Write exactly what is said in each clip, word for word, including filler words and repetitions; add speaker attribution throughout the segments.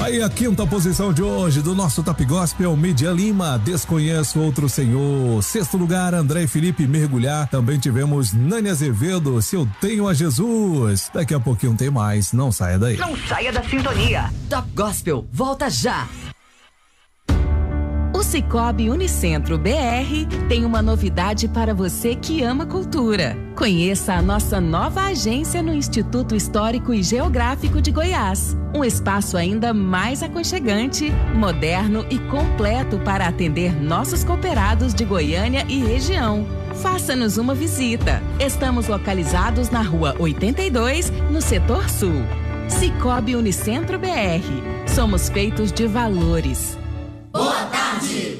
Speaker 1: Aí a quinta posição de hoje do nosso Top Gospel, Mídia Lima, Desconheço Outro Senhor. Sexto lugar, André e Felipe, Mergulhar. Também tivemos Nani Azevedo, Se Eu Tenho a Jesus. Daqui a pouquinho tem mais, não saia daí.
Speaker 2: Não saia da sintonia. Top Gospel, volta já.
Speaker 3: O Sicoob Unicentro B R tem uma novidade para você que ama cultura. Conheça a nossa nova agência no Instituto Histórico e Geográfico de Goiás. Um espaço ainda mais aconchegante, moderno e completo para atender nossos cooperados de Goiânia e região. Faça-nos uma visita. Estamos localizados na Rua oitenta e dois, no Setor Sul. Sicoob Unicentro B R. Somos feitos de valores.
Speaker 4: Boa tarde!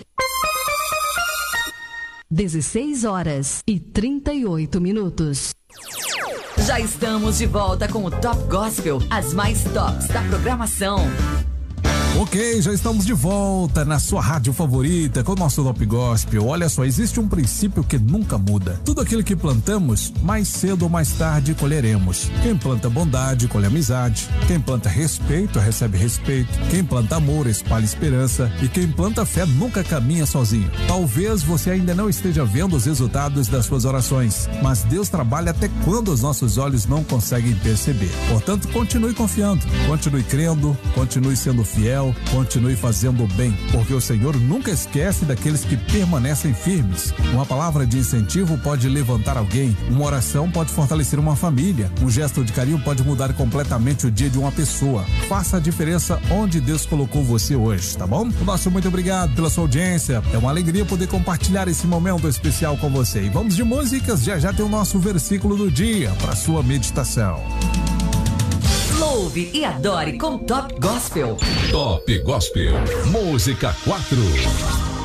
Speaker 3: dezesseis horas e trinta e oito minutos.
Speaker 2: Já estamos de volta com o Top Gospel, as mais tops da programação.
Speaker 1: Ok, já estamos de volta na sua rádio favorita com o nosso Top Gospel. Olha só, existe um princípio que nunca muda. Tudo aquilo que plantamos, mais cedo ou mais tarde colheremos. Quem planta bondade, colhe amizade. Quem planta respeito, recebe respeito. Quem planta amor, espalha esperança. E quem planta fé nunca caminha sozinho. Talvez você ainda não esteja vendo os resultados das suas orações, mas Deus trabalha até quando os nossos olhos não conseguem perceber. Portanto, continue confiando, continue crendo, continue sendo fiel, continue fazendo o bem, porque o Senhor nunca esquece daqueles que permanecem firmes. Uma palavra de incentivo pode levantar alguém, uma oração pode fortalecer uma família, um gesto de carinho pode mudar completamente o dia de uma pessoa. Faça a diferença onde Deus colocou você hoje, tá bom? O nosso muito obrigado pela sua audiência. É uma alegria poder compartilhar esse momento especial com você. E vamos de músicas, já já tem o nosso versículo do dia para sua meditação.
Speaker 2: Louve e adore com Top Gospel.
Speaker 5: Top Gospel, música quatro.